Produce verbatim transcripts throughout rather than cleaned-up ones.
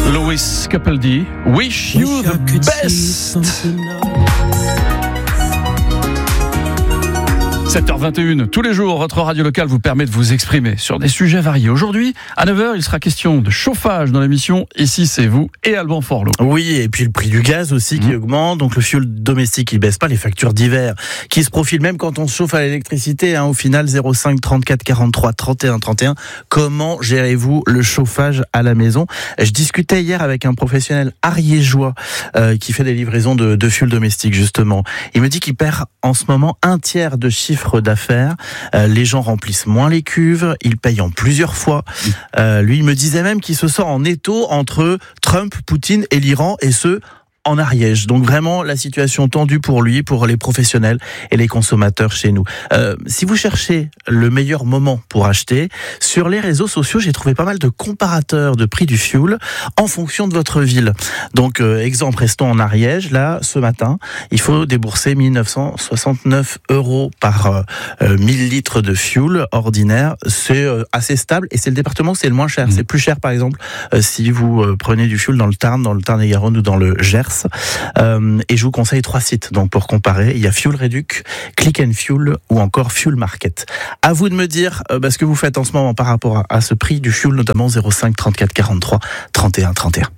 Lewis Capaldi, Wish You the Best. sept heures vingt et une, tous les jours, votre radio locale vous permet de vous exprimer sur des sujets variés. Aujourd'hui, à neuf heures, il sera question de chauffage dans l'émission Ici c'est vous et Alban Forlot. Oui, et puis le prix du gaz aussi qui mmh. augmente, donc le fioul domestique il baisse pas, les factures d'hiver qui se profilent même quand on se chauffe à l'électricité, hein, au final zéro cinq trente-quatre quarante-trois trente et un trente et un. Comment gérez-vous le chauffage à la maison ? Je discutais hier avec un professionnel ariégeois euh, qui fait des livraisons de, de fioul domestique justement. Il me dit qu'il perd en ce moment un tiers de chiffre d'affaires, euh, les gens remplissent moins les cuves, ils payent en plusieurs fois. Euh, lui, il me disait même qu'il se sent en étau entre Trump, Poutine et l'Iran, et ce, en Ariège. Donc vraiment, la situation tendue pour lui, pour les professionnels et les consommateurs chez nous. Euh, si vous cherchez le meilleur moment pour acheter, sur les réseaux sociaux, j'ai trouvé pas mal de comparateurs de prix du fioul en fonction de votre ville. Donc, euh, exemple, restons en Ariège. Là, ce matin, il faut débourser mille neuf cent soixante-neuf euros par euh, mille litres de fioul ordinaire. C'est euh, assez stable et c'est le département où c'est le moins cher. Mmh. C'est plus cher, par exemple, euh, si vous euh, prenez du fioul dans le Tarn, dans le Tarn-et-Garonne ou dans le Gers. Euh, et je vous conseille trois sites donc pour comparer. Il y a Fuel Reduc, Click and Fuel ou encore Fuel Market. À vous de me dire euh, bah, ce que vous faites en ce moment par rapport à, à ce prix du fuel, notamment zéro cinq trente-quatre quarante-trois trente et un trente et un.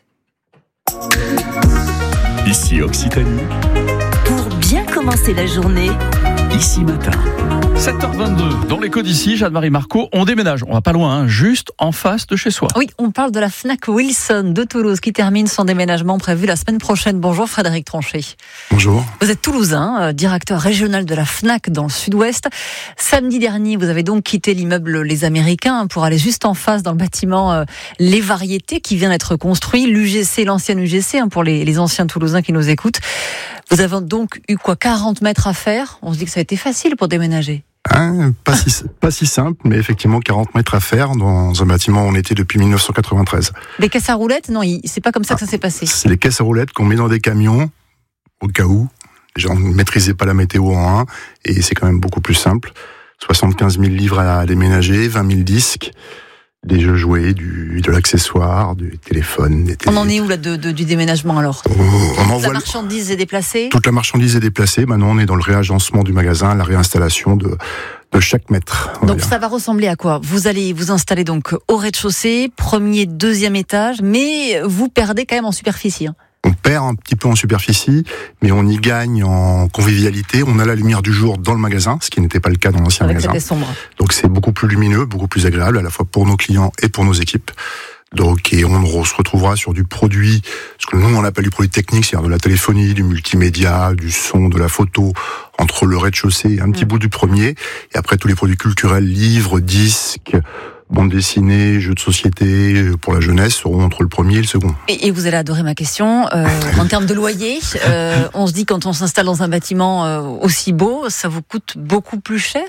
Ici Occitanie. Pour bien commencer la journée. Ici Matin. sept heures vingt-deux, dans l'écho d'ici, Jeanne-Marie Marco, on déménage, on va pas loin, hein, juste en face de chez soi. Oui, on parle de la Fnac Wilson de Toulouse qui termine son déménagement prévu la semaine prochaine. Bonjour Frédéric Tronchet. Bonjour. Vous êtes toulousain, euh, directeur régional de la Fnac dans le sud-ouest. Samedi dernier, vous avez donc quitté l'immeuble Les Américains pour aller juste en face dans le bâtiment euh, Les Variétés qui vient d'être construit, l'U G C, l'ancienne U G C, hein, pour les, les anciens toulousains qui nous écoutent. Vous avez donc eu quoi, quarante mètres à faire ? On se dit que ça a été facile pour déménager. Hein, pas, si, pas si simple, mais effectivement quarante mètres à faire dans un bâtiment où on était depuis mille neuf cent quatre-vingt-treize. Les caisses à roulettes ? Non, c'est pas comme ça que ça s'est passé. C'est les caisses à roulettes qu'on met dans des camions, au cas où. Les gens ne maîtrisaient pas la météo en un, et c'est quand même beaucoup plus simple. soixante-quinze mille livres à déménager, vingt mille disques, des jeux jouets, du, de l'accessoire, du téléphone, des télé... On en est où là de, de, du déménagement alors ? oh, on Toute la marchandise est déplacée ? Toute la marchandise est déplacée. Maintenant, on est dans le réagencement du magasin, la réinstallation de, de chaque mètre. Donc ça va ressembler à quoi ? Vous allez vous installer donc au rez-de-chaussée, premier, deuxième étage, mais vous perdez quand même en superficie. Hein. On perd un petit peu en superficie, mais on y gagne en convivialité. On a la lumière du jour dans le magasin, ce qui n'était pas le cas dans l'ancien Avec magasin. Avec sombre. Donc c'est beaucoup plus lumineux, beaucoup plus agréable, à la fois pour nos clients et pour nos équipes. Donc, et on se retrouvera sur du produit, ce que nous on appelle du produit technique, c'est-à-dire de la téléphonie, du multimédia, du son, de la photo, entre le rez-de-chaussée et un petit mmh. bout du premier. Et après tous les produits culturels, livres, disques, bande dessinée, jeux de société pour la jeunesse seront entre le premier et le second. Et, et vous allez adorer ma question. Euh, en termes de loyer, euh, on se dit quand on s'installe dans un bâtiment euh, aussi beau, ça vous coûte beaucoup plus cher ?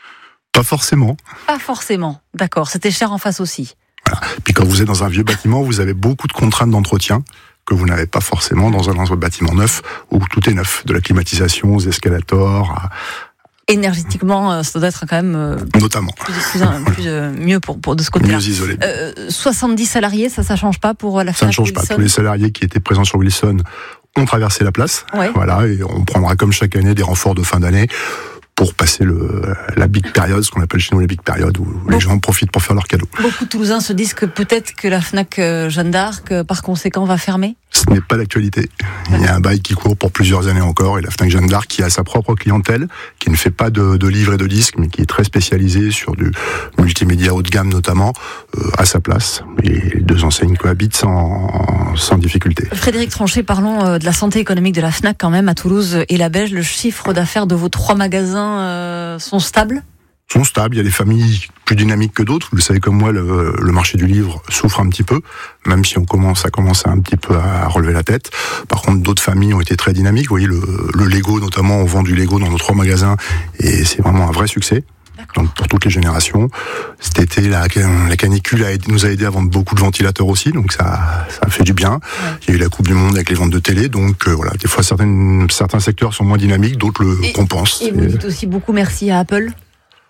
Pas forcément. Pas forcément, d'accord. C'était cher en face aussi. Voilà. Puis quand vous êtes dans un vieux bâtiment, vous avez beaucoup de contraintes d'entretien que vous n'avez pas forcément dans un, dans un bâtiment neuf où tout est neuf, de la climatisation aux escalators à... Énergétiquement, ça doit être quand même euh, notamment plus, plus, plus, plus euh, mieux pour, pour de ce côté-là. Mieux isolé. Euh, soixante-dix salariés, ça, ça change pas pour la Fnac. Ça ne change Wilson. pas. Tous les salariés qui étaient présents sur Wilson ont traversé la place. Ouais. Voilà, et on prendra comme chaque année des renforts de fin d'année pour passer le, la big période, ce qu'on appelle chez nous la big période, où bon. les gens en profitent pour faire leurs cadeaux. Beaucoup de Toulousains se disent que peut-être que la Fnac Jeanne d'Arc, par conséquent, va fermer. Ce n'est pas l'actualité. Il y a un bail qui court pour plusieurs années encore, et la Fnac Jeanne d'Arc qui a sa propre clientèle, qui ne fait pas de, de livres et de disques, mais qui est très spécialisée sur du multimédia haut de gamme notamment, euh, à sa place. Et les deux enseignes cohabitent sans, sans difficulté. Frédéric Tronchet, parlons de la santé économique de la Fnac quand même à Toulouse et la Belge. Le chiffre d'affaires de vos trois magasins euh, sont stables ? sont stables. Il y a des familles plus dynamiques que d'autres. Vous le savez comme moi, le, le marché du livre souffre un petit peu, même si on commence à commencer un petit peu à relever la tête. Par contre, d'autres familles ont été très dynamiques. Vous voyez, le, le Lego, notamment, on vend du Lego dans nos trois magasins et c'est vraiment un vrai succès. Donc pour toutes les générations. Cet été, la, la canicule a, nous a aidé à vendre beaucoup de ventilateurs aussi, donc ça, ça a fait du bien. Ouais. Il y a eu la Coupe du Monde avec les ventes de télé, donc euh, voilà, des fois certaines, certains secteurs sont moins dynamiques, d'autres le et, compensent. Et vous dites aussi beaucoup merci à Apple.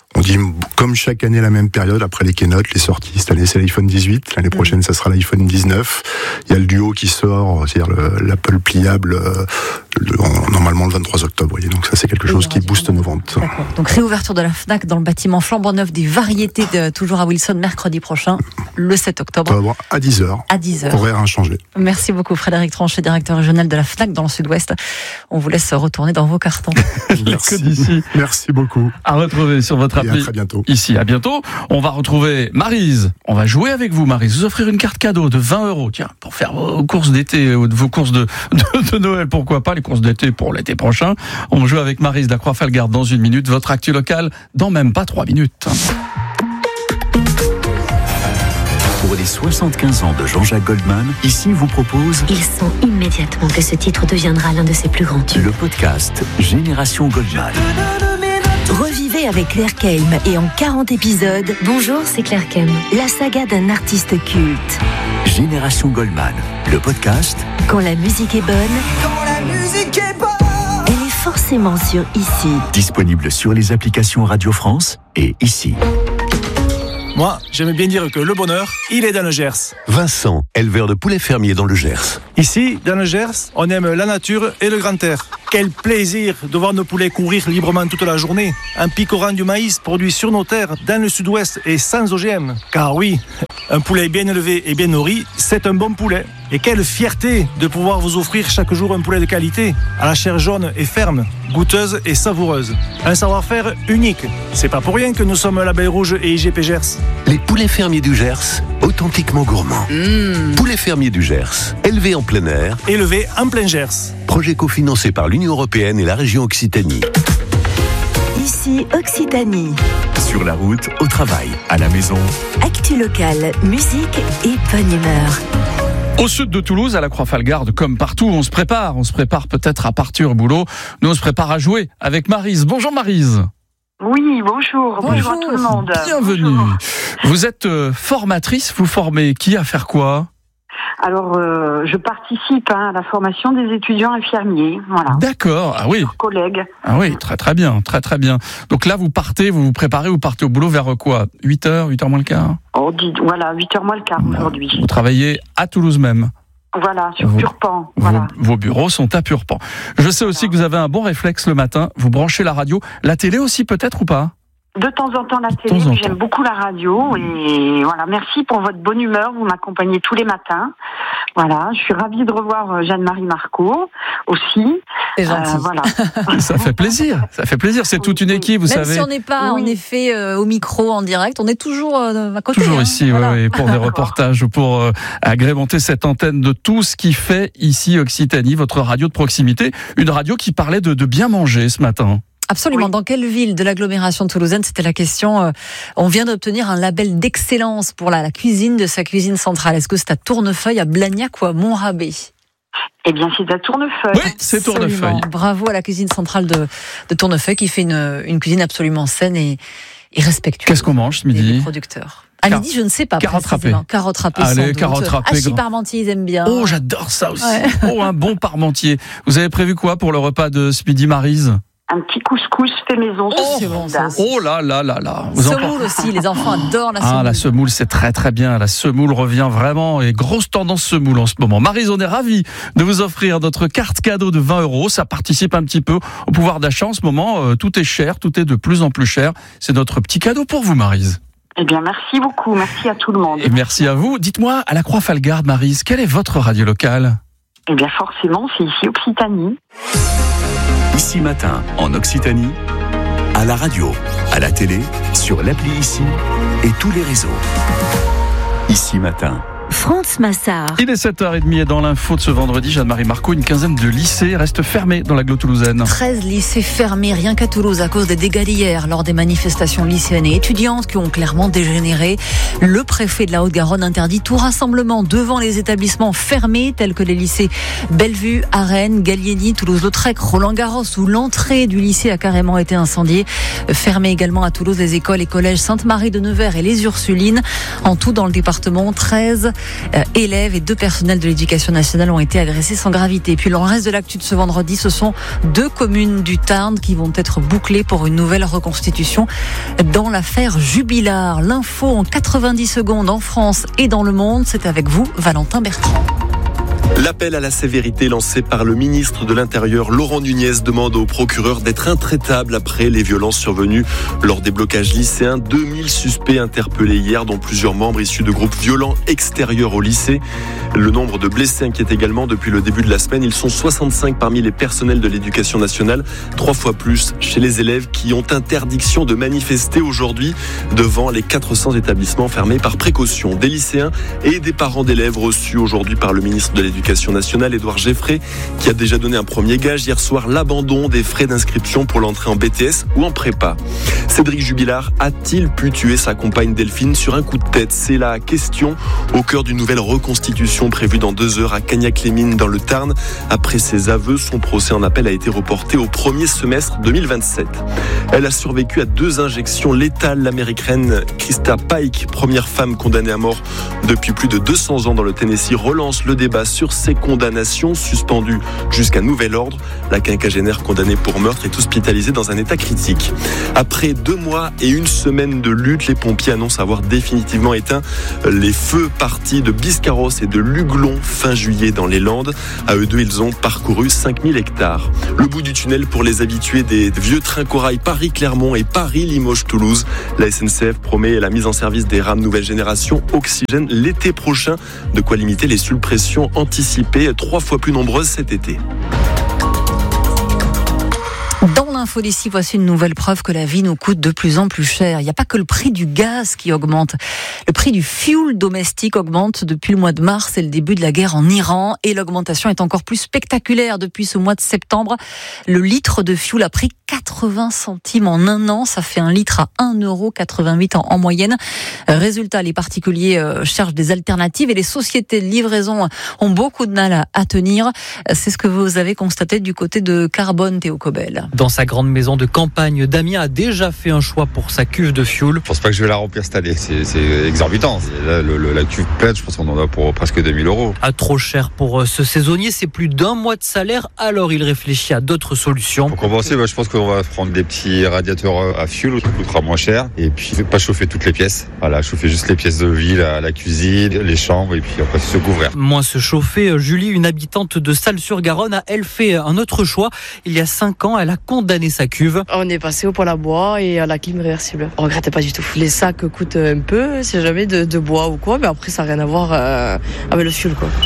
On dit, comme chaque année, la même période, après les keynotes, les sorties. Cette année, c'est l'iPhone dix-huit. L'année prochaine, ça sera l'iPhone dix-neuf. Il y a le Duo qui sort, c'est-à-dire le, l'Apple pliable, euh, le, en, normalement le vingt-trois octobre. Voyez. Donc ça, c'est quelque chose qui booste nos ventes. D'accord. Donc réouverture de la Fnac dans le bâtiment flambant neuf des variétés, de, toujours à Wilson, mercredi prochain, le sept octobre. On va voir à dix heures. À dix heures. Horaire inchangé. Merci beaucoup Frédéric Tranchet, directeur régional de la Fnac dans le Sud-Ouest. On vous laisse retourner dans vos cartons. Merci. D'ici. Merci beaucoup. À retrouver sur votre Et appli. à très bientôt. Ici, à bientôt. On va retrouver Maryse. On va jouer avec vous, Maryse. Vous offrir une carte cadeau de vingt euros. Tiens, pour faire vos courses d'été, vos courses de, de, de Noël, pourquoi pas, les courses d'été pour l'été prochain. On joue avec Maryse de la Croix-Falgarde dans une minute. Votre actu locale dans même pas trois minutes. Pour les soixante-quinze ans de Jean-Jacques Goldman, ici vous propose Il sent immédiatement que ce titre deviendra l'un de ses plus grands tubes. le podcast Génération Goldman. Revivez avec Claire Keim et en quarante épisodes, Bonjour, c'est Claire Keim. la saga d'un artiste culte. Génération Goldman, le podcast Quand la musique est bonne, elle est forcément sur Ici. disponible sur les applications Radio France et ici. Moi, j'aime bien dire que le bonheur, il est dans le Gers. Vincent, éleveur de poulets fermiers dans le Gers. Ici, dans le Gers, on aime la nature et le grand air. Quel plaisir de voir nos poulets courir librement toute la journée, en picorant du maïs produit sur nos terres, dans le Sud-Ouest et sans O G M. Car oui, un poulet bien élevé et bien nourri, c'est un bon poulet. Et quelle fierté de pouvoir vous offrir chaque jour un poulet de qualité, à la chair jaune et ferme, goûteuse et savoureuse. Un savoir-faire unique. C'est pas pour rien que nous sommes Label Rouge et I G P Gers. Les poulets fermiers du Gers, authentiquement gourmands. Mmh. Poulets fermiers du Gers, élevés en plein air. Élevé en plein Gers. Projet cofinancé par l'Union européenne et la région Occitanie. Ici Occitanie. Sur la route, au travail, à la maison. Actu locale, musique et bonne humeur. Au sud de Toulouse, à la Croix-Falgarde, comme partout, on se prépare. On se prépare peut-être à partir au boulot. Nous, on se prépare à jouer avec Maryse. Bonjour Maryse. Oui, bonjour. Bonjour à tout le monde. Bienvenue. Bonjour. Vous êtes euh, formatrice. Vous formez qui à faire quoi ? Alors, euh, je participe hein, à la formation des étudiants infirmiers. Voilà. D'accord. Ah oui. Leurs collègues. Ah oui, très très bien, très très bien. Donc là, vous partez, vous vous préparez, vous partez au boulot vers quoi ? huit heures, huit heures moins le quart ? Oh, dis, voilà, huit heures moins le quart aujourd'hui. Vous travaillez à Toulouse même. Voilà, sur Vous- Purpan. Vos, Voilà. vos bureaux sont à Purpan. Je sais aussi que vous avez un bon réflexe le matin. Vous branchez la radio. La télé aussi peut-être ou pas ? De temps en temps la De télé, temps en mais temps. j'aime beaucoup la radio. Et voilà, merci pour votre bonne humeur. Vous m'accompagnez tous les matins. Voilà, je suis ravie de revoir euh, Jeanne-Marie Marco aussi. C'est gentil. Euh, voilà. Ça fait plaisir. Ça fait plaisir. C'est toute une équipe, vous Même savez. si on n'est pas Oui. en effet euh, au micro en direct, on est toujours euh, à côté. Toujours hein. ici, Voilà. oui, oui, pour des reportages, pour euh, agrémenter cette antenne de tout ce qui fait ici Occitanie, votre radio de proximité. Une radio qui parlait de, de bien manger ce matin. Absolument. Oui. Dans quelle ville de l'agglomération toulousaine ? C'était la question. Euh, on vient d'obtenir un label d'excellence pour la, la cuisine de sa cuisine centrale. Est-ce que c'est à Tournefeuille, à Blagnac ou à Montrabé ? Eh bien, c'est à Tournefeuille. Oui, c'est Absolument. Tournefeuille. Bravo à la cuisine centrale de, de Tournefeuille qui fait une, une cuisine absolument saine et, et respectueuse. Qu'est-ce qu'on mange ce des- des midi ? producteurs. À Car- midi, je ne sais pas. carottes précisément. râpées. Carottes râpées. Allez, sans doute. carottes râpées, Hachis grand. parmentier, ils aiment bien. Oh, j'adore ça aussi. Ouais. Oh, un bon parmentier. Vous avez prévu quoi pour le repas de ce midi, Maryse ? Un petit couscous fait maison. Oh, c'est bon, ça aussi. Oh là là là là. Vous en Semoule aussi, les enfants adorent la semoule. Ah, la semoule, c'est très très bien. La semoule revient vraiment et grosse tendance semoule en ce moment. Maryse, on est ravis de vous offrir notre carte cadeau de vingt euros. Ça participe un petit peu au pouvoir d'achat en ce moment. Euh, tout est cher, tout est de plus en plus cher. C'est notre petit cadeau pour vous, Maryse. Eh bien, merci beaucoup. Merci à tout le monde. Et merci à vous. Dites-moi, à la Croix-Falgarde, Maryse, quelle est votre radio locale ? Eh bien, forcément, c'est ici Occitanie. Ici Matin, en Occitanie, à la radio, à la télé, sur l'appli Ici et tous les réseaux. Ici Matin. France Massard. Il est sept heures trente et dans l'info de ce vendredi, Jeanne-Marie Marco, une quinzaine de lycées restent fermés dans l'agglo toulousaine. treize lycées fermés rien qu'à Toulouse à cause des dégâts d'hier lors des manifestations lycéennes et étudiantes qui ont clairement dégénéré. Le préfet de la Haute-Garonne interdit tout rassemblement devant les établissements fermés tels que les lycées Bellevue, Arène, Gallieni, Toulouse-Lautrec, Roland-Garros où l'entrée du lycée a carrément été incendiée. Fermé également à Toulouse les écoles et collèges Sainte-Marie de Nevers et les Ursulines. En tout dans le département, treize euh, élèves et deux personnels de l'éducation nationale ont été agressés sans gravité. Et puis le reste de l'actu de ce vendredi, ce sont deux communes du Tarn qui vont être bouclées pour une nouvelle reconstitution dans l'affaire Jubilard. L'info en quatre-vingt-dix secondes en France et dans le monde, c'est avec vous, Valentin Bertrand. L'appel à la sévérité lancé par le ministre de l'Intérieur, Laurent Nunez, demande au procureur d'être intraitable après les violences survenues lors des blocages lycéens. deux mille suspects interpellés hier, dont plusieurs membres issus de groupes violents extérieurs au lycée. Le nombre de blessés inquiète également depuis le début de la semaine. Ils sont soixante-cinq parmi les personnels de l'éducation nationale, trois fois plus chez les élèves qui ont interdiction de manifester aujourd'hui devant les quatre cents établissements fermés par précaution. Des lycéens et des parents d'élèves reçus aujourd'hui par le ministre de l'Éducation nationale, Édouard Geffray, qui a déjà donné un premier gage hier soir, l'abandon des frais d'inscription pour l'entrée en B T S ou en prépa. Cédric Jubilard a-t-il pu tuer sa compagne Delphine sur un coup de tête? C'est la question au cœur d'une nouvelle reconstitution prévue dans deux heures à Cagnac-les-Mines dans le Tarn. Après ses aveux, son procès en appel a été reporté au premier semestre deux mille vingt-sept. Elle a survécu à deux injections létales. L'américaine Krista Pike, première femme condamnée à mort depuis plus de deux cents ans dans le Tennessee, relance le débat sur ses condamnations suspendues jusqu'à nouvel ordre. La quinquagénaire condamnée pour meurtre est hospitalisée dans un état critique. Après deux mois et une semaine de lutte, les pompiers annoncent avoir définitivement éteint les feux partis de Biscarrosse et de Luglon fin juillet dans les Landes. À eux deux, ils ont parcouru cinq mille hectares. Le bout du tunnel pour les habitués des vieux trains corail Paris-Clermont et Paris-Limoges-Toulouse. La S N C F promet la mise en service des rames nouvelle génération Oxygène l'été prochain, de quoi limiter les suppressions anticipées trois fois plus nombreuses cet été. Dans l'info d'ici, voici une nouvelle preuve que la vie nous coûte de plus en plus cher. Il n'y a pas que le prix du gaz qui augmente. Le prix du fuel domestique augmente depuis le mois de mars et le début de la guerre en Iran. Et l'augmentation est encore plus spectaculaire depuis ce mois de septembre. Le litre de fuel a pris quatre-vingts centimes en un an. Ça fait un litre à un euro quatre-vingt-huit en, en moyenne. Résultat, les particuliers euh, cherchent des alternatives et les sociétés de livraison ont beaucoup de mal à, à tenir. C'est ce que vous avez constaté du côté de Carbone, Théo Cobel. Dans sa grande maison de campagne, Damien a déjà fait un choix pour sa cuve de fuel. Je pense pas que je vais la remplir cette année, c'est, c'est exorbitant. Là, le, le, la cuve pleine, je pense qu'on en a pour presque deux mille euros. À trop cher pour ce saisonnier, c'est plus d'un mois de salaire, alors il réfléchit à d'autres solutions. Pour compenser, bah, je pense qu'on va prendre des petits radiateurs à fuel, ça coûtera moins cher. Et puis, pas chauffer toutes les pièces. Voilà, chauffer juste les pièces de vie, la, la cuisine, les chambres, et puis après se couvrir. Moins se chauffer, Julie, une habitante de Salles-sur-Garonne, a elle fait un autre choix. Il y a cinq ans, elle a condamné sa cuve. On est passé au poêle à bois et à la clim réversible. On regrette pas du tout. Les sacs coûtent un peu, si jamais de, de bois ou quoi, mais après ça n'a rien à voir euh, avec le fuel, quoi.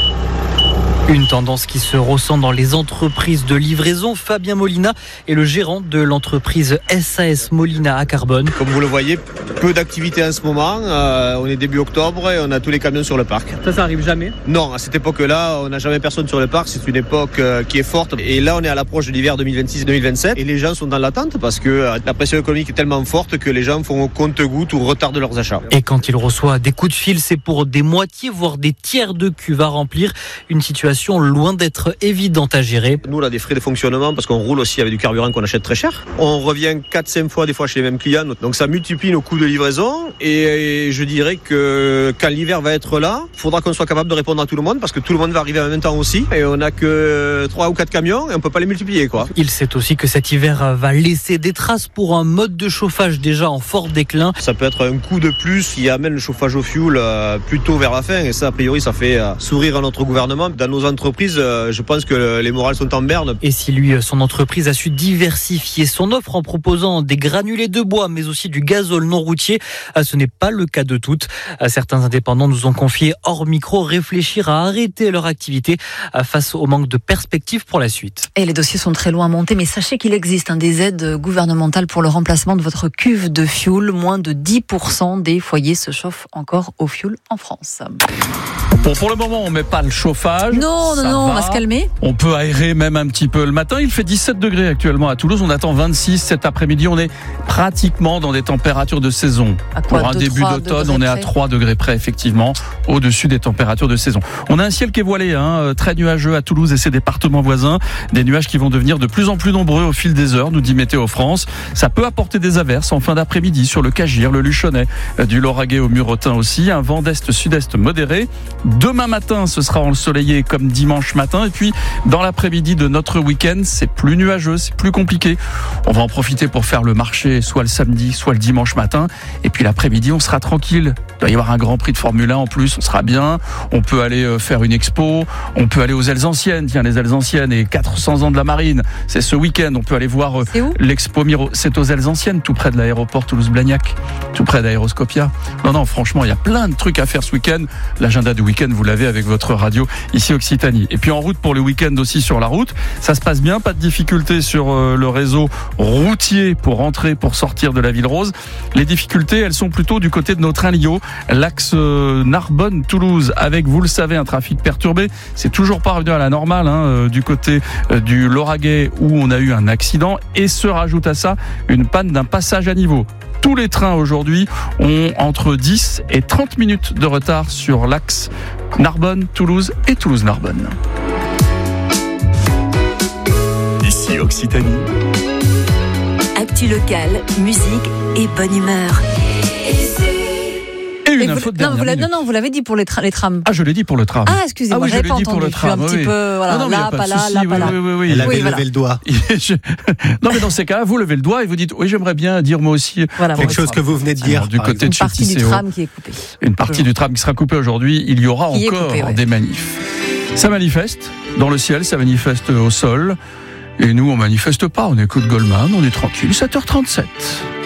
Une tendance qui se ressent dans les entreprises de livraison. Fabien Molina est le gérant de l'entreprise S A S Molina à Carbone. Comme vous le voyez, peu d'activité en ce moment. Euh, on est début octobre et on a tous les camions sur le parc. Ça, ça arrive jamais? Non, à cette époque-là, on n'a jamais personne sur le parc. C'est une époque euh, qui est forte. Et là, on est à l'approche de l'hiver deux mille vingt-six deux mille vingt-sept. Et les gens sont dans l'attente parce que euh, la pression économique est tellement forte que les gens font compte-gouttes ou retardent leurs achats. Et quand il reçoit des coups de fil, c'est pour des moitiés, voire des tiers de cuves à remplir. Une situation loin d'être évidente à gérer. Nous, on a des frais de fonctionnement parce qu'on roule aussi avec du carburant qu'on achète très cher. On revient quatre cinq fois des fois chez les mêmes clients. Donc ça multiplie nos coûts de livraison. Et je dirais que quand l'hiver va être là, il faudra qu'on soit capable de répondre à tout le monde parce que tout le monde va arriver en même temps aussi. Et on n'a que trois ou quatre camions et on ne peut pas les multiplier, quoi. Il sait aussi que cet hiver va laisser des traces pour un mode de chauffage déjà en fort déclin. Ça peut être un coût de plus qui amène le chauffage au fioul plutôt vers la fin. Et ça, a priori, ça fait sourire à notre gouvernement. Dans nos entreprises, je pense que les morales sont en berne. Et si lui, son entreprise a su diversifier son offre en proposant des granulés de bois, mais aussi du gazole non routier, ce n'est pas le cas de toutes. Certains indépendants nous ont confié hors micro réfléchir à arrêter leur activité face au manque de perspectives pour la suite. Et les dossiers sont très loin à monter, mais sachez qu'il existe hein, des aides gouvernementales pour le remplacement de votre cuve de fioul. Moins de dix pour cent des foyers se chauffent encore au fioul en France. Bon, pour le moment, on ne met pas le chauffage. Non. non, non, non, on va se calmer. On peut aérer même un petit peu le matin. Il fait dix-sept degrés actuellement à Toulouse. On attend vingt-six cet après-midi. On est pratiquement dans des températures de saison. Quoi, Pour un deux, début d'automne, on est à trois degrés près, effectivement, au-dessus des températures de saison. On a un ciel qui est voilé, hein, très nuageux à Toulouse et ses départements voisins. Des nuages qui vont devenir de plus en plus nombreux au fil des heures, nous dit Météo France. Ça peut apporter des averses en fin d'après-midi sur le Cagir, le Luchonnais, du Lauragais au Muretin aussi. Un vent d'est-sud-est modéré. Demain matin, ce sera ensoleillé comme dimanche matin. Et puis, dans l'après-midi de notre week-end, c'est plus nuageux, c'est plus compliqué. On va en profiter pour faire le marché, soit le samedi, soit le dimanche matin. Et puis l'après-midi, on sera tranquille. Il doit y avoir un grand prix de Formule un en plus, on sera bien. On peut aller faire une expo. On peut aller aux ailes anciennes. Tiens, les ailes anciennes et quatre cents ans de la marine. C'est ce week-end. On peut aller voir l'expo Miro. C'est aux ailes anciennes, tout près de l'aéroport Toulouse-Blagnac, tout près d'Aéroscopia. Non, non, franchement, il y a plein de trucs à faire ce week-end. L'agenda du week-end, vous l'avez avec votre radio ici Occitanie. Et puis en route pour le week-end aussi sur la route. Ça se passe bien, pas de difficultés sur le réseau routier pour rentrer, pour sortir de la Ville Rose. Les difficultés, elles sont plutôt du côté de nos trains Lio. L'axe Narbonne-Toulouse avec, vous le savez, un trafic perturbé. C'est toujours pas revenu à la normale, hein, du côté du Lauragais où on a eu un accident. Et se rajoute à ça une panne d'un passage à niveau. Tous les trains aujourd'hui ont entre dix et trente minutes de retard sur l'axe Narbonne-Toulouse et Toulouse-Narbonne. Ici Occitanie. Actu locale, musique et bonne humeur. Et une Et info vous, de non, vous dernière non, non, vous l'avez dit pour les, tra- les trams. Ah, je l'ai dit pour le tram. Ah, excusez-moi, ah oui, j'avais je pas l'ai dit entendu. pour le Je suis un tram. petit oui. peu, voilà, non, non, mais là, y a pas de là, souci, là, oui, pas là. oui, oui, oui. Elle avait Oui, levé voilà. le doigt. Je- non, mais dans ces cas-là, vous levez le doigt et vous dites oui, j'aimerais bien dire moi aussi. Voilà, Quelque bon, chose que vous venez de dire. Alors, du par côté exemple. de Une chez partie du Tisséo, tram qui est coupée. une partie du tram qui sera coupée aujourd'hui. Il y aura Qui est encore coupée, ouais. des manifs. Ça manifeste dans le ciel, ça manifeste au sol. Et nous, on manifeste pas. On écoute Goldman, on est tranquille. sept heures trente-sept.